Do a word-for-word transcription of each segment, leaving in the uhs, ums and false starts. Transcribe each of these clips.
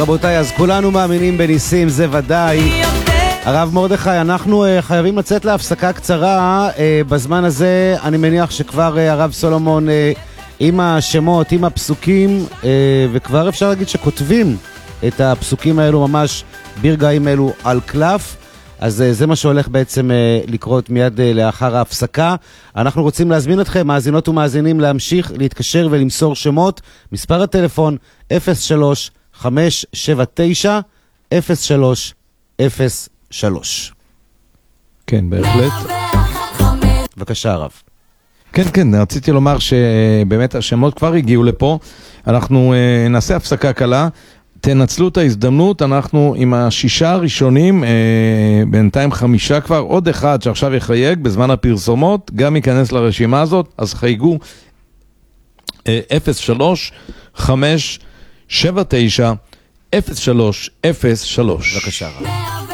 רבותיי, אז כולנו מאמינים בניסים, זה ודאי. הרב מרדכי, אנחנו uh, חייבים לצאת להפסקה קצרה. uh, בזמן הזה אני מניח שכבר uh, הרב סולומון uh, עם השמות, עם הפסוקים, uh, וכבר אפשר להגיד שכותבים את הפסוקים האלו ממש ברגעים אלו על קלף. אז uh, זה מה שהולך בעצם uh, לקרות מיד uh, לאחר ההפסקה. אנחנו רוצים להזמין אתכם, מאזינות ומאזינים, להמשיך להתקשר ולמסור שמות. מספר הטלפון אפס שלוש חמש שבע תשע אפס שלוש אפס שלוש. כן, בהחלט. בבקשה הרב. כן, כן, רציתי לומר שבאמת השמות כבר הגיעו לפה. אנחנו uh, נעשה הפסקה קלה. תנצלו את ההזדמנות, אנחנו עם השישה הראשונים, uh, בינתיים חמישה כבר, עוד אחד שעכשיו יחייג בזמן הפרסומות, גם ייכנס לרשימה הזאת, אז חייגו uh, אפס שלוש חמש שבע תשע אפס שלוש אפס שלוש. בבקשה רב.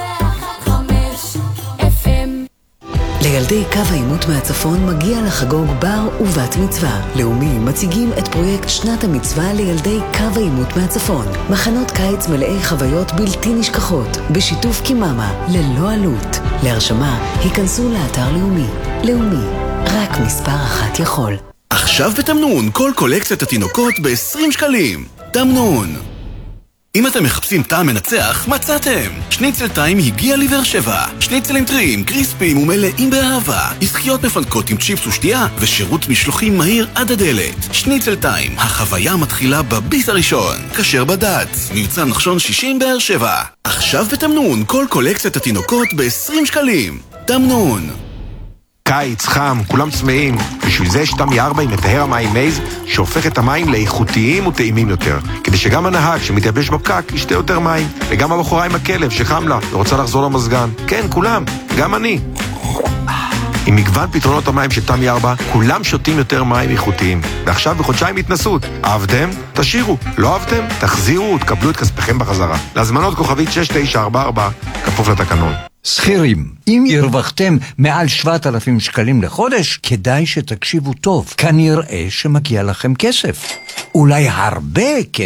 לילדי קו העימות מהצפון מגיע לחגוג בר ובת מצווה. לאומי מציגים את פרויקט שנת המצווה לילדי קו העימות מהצפון. מחנות קיץ מלאי חוויות בלתי נשכחות, בשיתוף קיממה, ללא עלות. להרשמה, היכנסו לאתר לאומי. לאומי, רק מספר אחת יכול. עכשיו בתמנון, כל קולקציית התינוקות ב-עשרים שקלים. תמנון. אם אתם מחפשים טעם מנצח, מצאתם! שניצל טיים הגיע לבאר שבע. שניצלים טריים, קריספיים ומלאים באהבה. עסקיות מפנקות עם צ'יפס ושתייה, ושירות משלוחים מהיר עד הדלת. שניצל טיים, החוויה מתחילה בביס הראשון. כשר בד"ץ, מבצע נחשון שישים באר שבע. עכשיו בתמנון, כל קולקציית התינוקות ב-עשרים שקלים. תמנון. קיץ, חם, כולם צמאים. בשביל זה יש תמי ארבע עם מטהר המים מייז, שהופך את המים לאיכותיים וטעימים יותר. כדי שגם הנהג שמתייבש בפקק ישתה יותר מים. וגם הבחורה עם הכלב שחם לה ורוצה לחזור למזגן. כן, כולם, גם אני. עם מגוון פתרונות המים של תמי ארבע, כולם שותים יותר מים איכותיים. ועכשיו בחודשיים התנסות. אהבתם? תשאירו. לא אהבתם? תחזירו ותקבלו את כספכם בחזרה. להזמנות כוכבית שש תשע ארבע ארבע, כפוף לתקנון. שכירים, אם הרווחתם מעל שבעת אלפים שקלים לחודש, כדאי שתקשיבו טוב. כנראה שמגיע לכם כסף. אולי הרבה כסף.